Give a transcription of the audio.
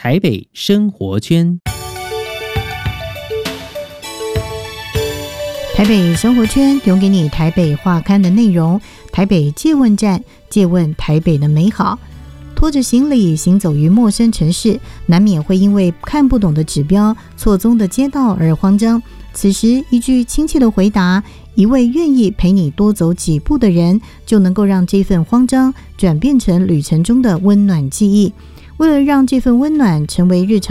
台北生活圈。 台北生活圈提供给你台北画刊的内容，台北借问站，借问台北的美好。拖着行李行走于陌生城市，难免会因为看不懂的指标、错综的街道而慌张。此时一句亲切的回答，一位愿意陪你多走几步的人，就能够让这份慌张转变成旅程中的温暖记忆。为了让这份温暖成为日常